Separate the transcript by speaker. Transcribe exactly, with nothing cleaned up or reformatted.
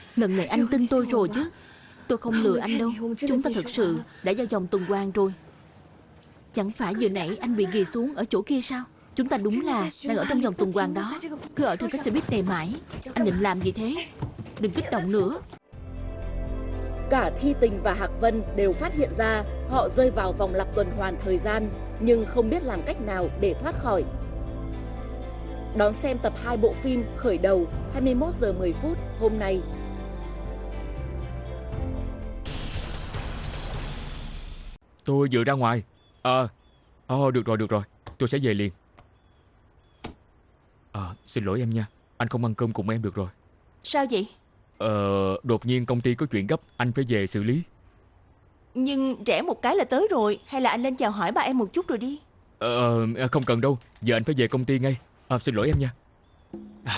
Speaker 1: Lần này anh tin tôi rồi chứ. Tôi không lừa anh đâu. Chúng ta thật sự đã vào vòng tuần hoàn rồi. Chẳng phải vừa nãy anh bị ghì xuống ở chỗ kia sao? Chúng ta đúng là đang ở trong vòng tuần hoàn đó. Cứ ở trên cái xe buýt này mãi. Anh định làm gì thế? Đừng kích động nữa.
Speaker 2: Cả Thi Tình và Hạc Vân đều phát hiện ra họ rơi vào vòng lặp tuần hoàn thời gian, nhưng không biết làm cách nào để thoát khỏi. Đón xem tập hai bộ phim Khởi đầu hai mươi mốt giờ mười phút hôm nay.
Speaker 3: Tôi vừa ra ngoài. Ờ, à, oh, được rồi, được rồi. Tôi sẽ về liền. À, xin lỗi em nha. Anh không ăn cơm cùng em được rồi.
Speaker 4: Sao vậy?
Speaker 3: Ờ, đột nhiên công ty có chuyện gấp, anh phải về xử lý.
Speaker 4: Nhưng rẽ một cái là tới rồi. Hay là anh lên chào hỏi bà em một chút rồi đi.
Speaker 3: Ờ, không cần đâu. Giờ anh phải về công ty ngay. À, xin lỗi em nha.